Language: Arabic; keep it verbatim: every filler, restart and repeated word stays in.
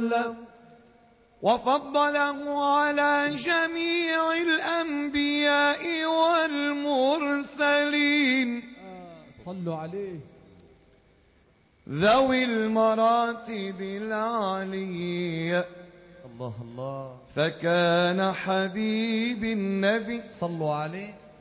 وسلم، وفضله على جميع الأنبياء والمرسلين صلوا عليه ذوي المراتب العلية. الله الله. فكان حبيب النبي صلوا عليه